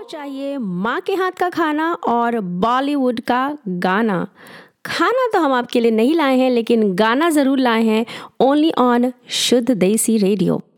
चाहिए माँ के हाथ का खाना और बॉलीवुड का गाना। खाना तो हम आपके लिए नहीं लाए हैं, लेकिन गाना ज़रूर लाए हैं, ओनली ऑन शुद्ध देसी रेडियो।